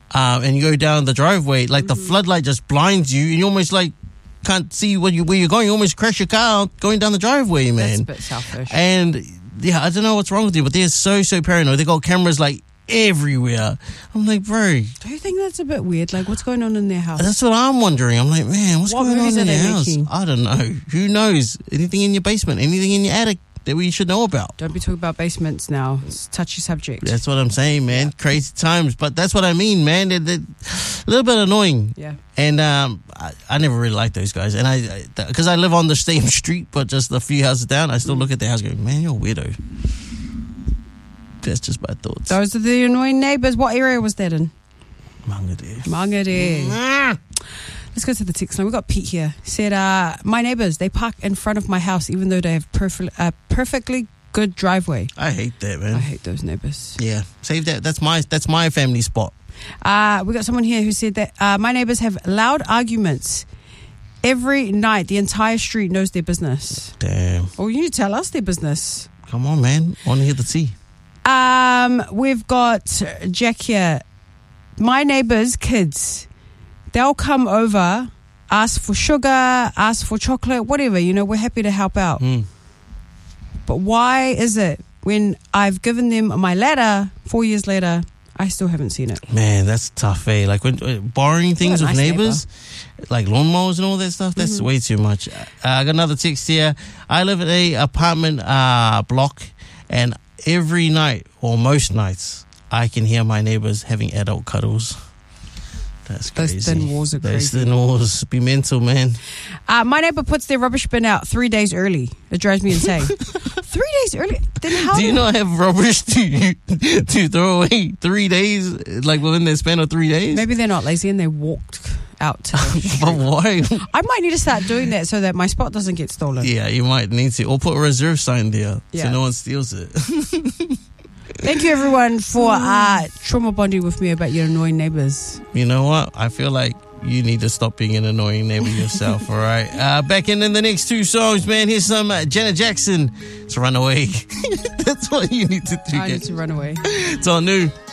and you go down the driveway, like the floodlight just blinds you, and you almost like can't see where you're going. You almost crash your car going down the driveway, man. That's a bit selfish. And yeah, I don't know what's wrong with you, but they're so paranoid. They got cameras like everywhere. I'm like, bro, Do you think that's a bit weird? Like, what's going on in their house? that's what I'm wondering. I'm like, man, what's going on movies in are their they house? making? I don't know. Who knows? Anything in your basement? Anything in your attic that we should know about? Don't be talking about basements now. It's a touchy subject. That's what I'm saying, man. Crazy times, but that's what I mean, man. They're a little bit annoying. Yeah. And I never really liked those guys. And because I live on the same street, but just a few houses down, I still look at their house going, man, you're a weirdo. That's just my thoughts. Those are the annoying neighbours. What area was that in? Mangere. Let's go to the text line. We've got Pete here. He said, my neighbours, they park in front of my house even though they have perfectly good driveway. I hate that, man. I hate those neighbours. Yeah, save that. That's my family spot. We got someone here who said that my neighbours have loud arguments every night. The entire street knows their business. Damn. Oh, you need to tell us their business. Come on, man. I want to hear the tea. We've got Jack here. My neighbours' kids, they'll come over, ask for sugar, ask for chocolate, whatever. You know, we're happy to help out. But why is it when I've given them my ladder 4 years later, I still haven't seen it? Man, that's tough, eh? Like when borrowing things What a with nice neighbors, like lawnmowers and all that stuff, that's way too much. I got another text here. I live in a apartment block, and every night, or most nights, I can hear my neighbors having adult cuddles. That's crazy. Those thin walls are crazy. Those thin walls be mental, man. My neighbour puts their rubbish bin out 3 days early. It drives me insane. 3 days early? Then how? Do you not have rubbish to throw away 3 days, like within the span of 3 days? Maybe they're not lazy and they walked out to the But why? I might need to start doing that so that my spot doesn't get stolen. Yeah, you might need to. Or put a reserve sign there so no one steals it. Thank you, everyone, for trauma bonding with me about your annoying neighbours. You know what? I feel like you need to stop being an annoying neighbor yourself, all right? Back in the next two songs, man. Here's some Janet Jackson. It's Runaway. That's what you need to do. I need to run away. It's all new.